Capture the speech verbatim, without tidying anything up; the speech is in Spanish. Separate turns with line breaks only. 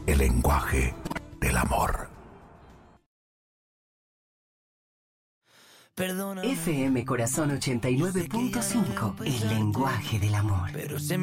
el lenguaje del amor.
F M Corazón ochenta y nueve punto cinco, el lenguaje del amor.
Pero se